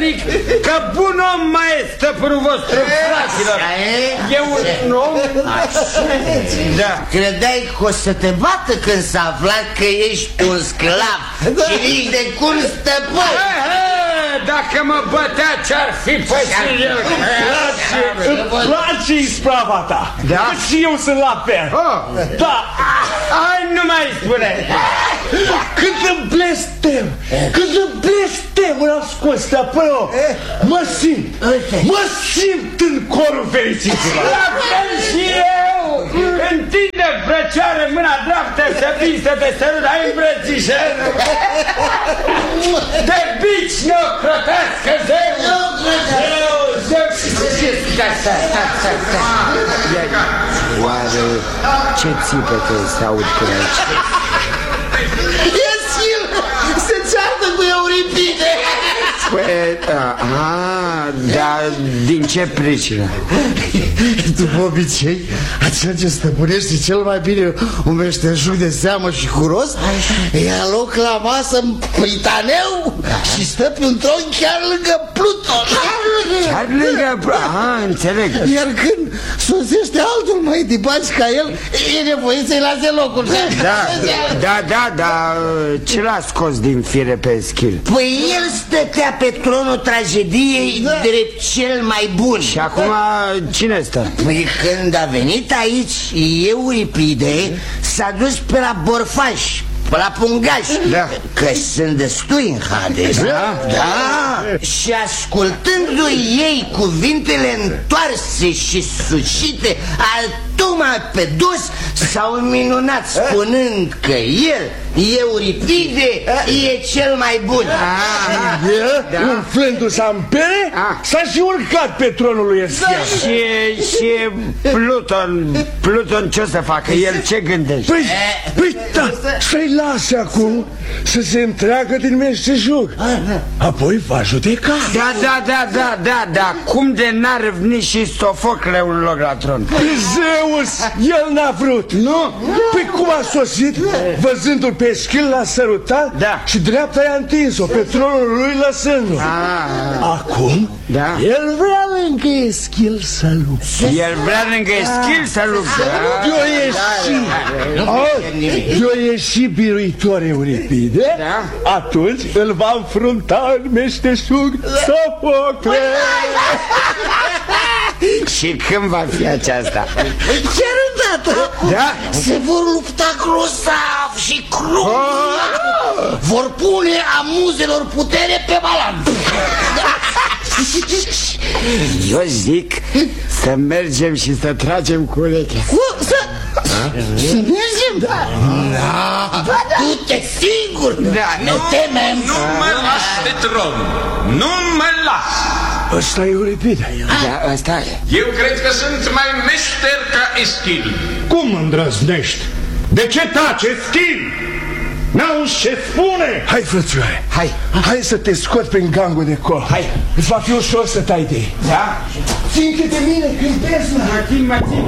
Frederic, că bun om mai e stăpânul vostru, fraților. E un om... Da. Credeai că o să te bată când s-a aflat că ești un sclav și nici de cum stăpân? Dacă mă bătea, ce-ar fi pățit el? Îmi place isprava ta. Da? Că și eu sunt la fel. Da. Hai, nu mai spune. Când îmi blestem în ascult, stăpânul, mă simt în corul fericiților. La fel și eu. Întinde frăcioară mâna dreaptă să vii să te sărut, hai îmbrățișări. De bici nu crotească zeu. Oare ce țipete se aud până aici? Eschil se ceartă cu Euripide. Păi, dar din ce pricină? După obicei, acela ce stăpânește cel mai bine un meșteșug de seamă și curos ia loc la masă în pritaneu și stă pe un tron chiar lângă Pluton. Chiar lângă Pluton, înțeleg. Iar când sosește altul mai dibaci ca el, e nevoit să-i lase locul. Da, ce l-a scos din fire pe Eschil? Păi el stătea pe tronul tragediei drept cel mai bun. Și acum cine stă? Păi când a venit aici Euripide, s-a dus pe la borfași, pe la pungași, că sunt destui în Hades. Da. Și ascultându-i ei cuvintele întoarse și sucite al tocmai pe dos, s-au minunat spunând că el, Euripide, e cel mai bun. Umflându-se în pere, s-a și urcat pe tronul lui Eschil. Și Pluton ce o să facă? El ce gândește? Păi da, să-i lase acum să se întreagă din meșteșug. Apoi va judeca. Da, cum de n-a râvnit și Sofocle un loc la tron? Zeus, el n-a vrut. Nu? Păi cum a sosit, văzându-l pe Eschil l-a sărutat și dreapta i-a întins-o pe tronul lui lăsându-l. Acum, el vrea lângă Eschil să lupte. El vrea lângă Eschil să lupte. Eu e și biruitor Euripide, atunci îl va înfrunta în meșteșug Sofocle. Și când va fi aceasta? Chiar îndată. Se vor lupta grozav și crunt. Vor pune amuzelor putere pe balanță. Eu zic să mergem și să tragem cu urechea. Să mergem? Du-te singur. Ne temem. Nu mă las de tron. Nu mă las. Ăsta e Euripide. Da, ăsta e. Eu cred că sunt mai meșter ca Eschil. Cum îndrăznești? De ce taci, Eschil? N-auzi ce spune? Hai, frățioare, hai să te scot prin gangul de col. Hai, îți va fi ușor să tai de ei. Da? Țin-te de mine când desnă. Mă țin.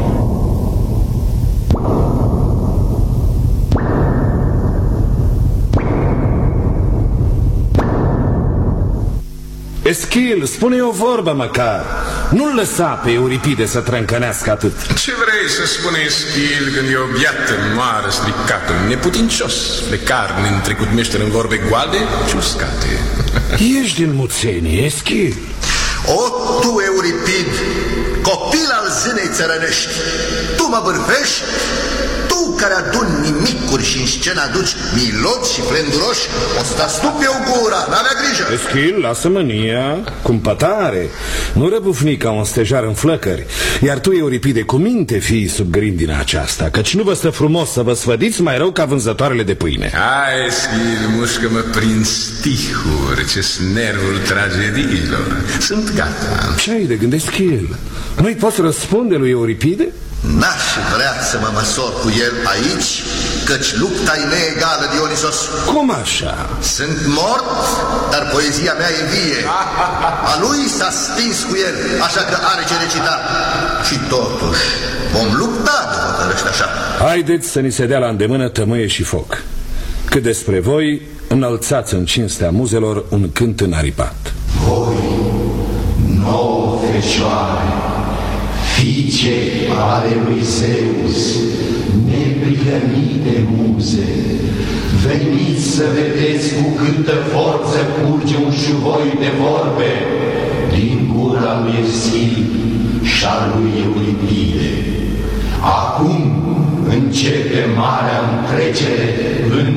Eschil, spune-i o vorbă măcar. Nu-l lăsa pe Euripide să trâncănească atât. Ce vrei să spune Eschil când e o biată moară stricată, neputincios, de carne întrecut meșter în vorbe goale și uscate? Ești din muțenie, Eschil. O, tu, Euripid, copil al zânei țărănești, tu mă bârfești? Tu care aduni nimicuri și în scenă aduci miloți și flenduroși, o să te astupi eu gura, n-avea grijă. Eschil, lasă mânia, cumpătare, nu răbufni ca un stejar în flăcări. Iar tu, Euripide, cu minte fii sub grindina aceasta, căci nu vă stă frumos să vă sfădiți mai rău ca vânzătoarele de pâine. Hai, Eschil, mușcă-mă prin stihuri, ce-s nervul tragediilor. Sunt gata. Ce ai de gând, Eschil? Nu-i poți răspunde lui Euripide? N-aș vrea să mă măsor cu el aici, căci lupta e neegală, Dionisos. Cum așa? Sunt mort, dar poezia mea e vie. A lui s-a stins cu el, așa că are ce recita. Și totuși vom lupta, după hotărăște așa. Haideți să ni se dea la îndemână tămâie și foc. Cât despre voi, înălțați în cinstea muzelor un cânt înaripat. Voi, 9 fecioare, fiice ale lui Zeus, neprihănite muze, veniți să vedeți cu câtă forță curge un șuvoi de vorbe din gura lui Eschil și a lui Euripide. Acum începe marea întrecere în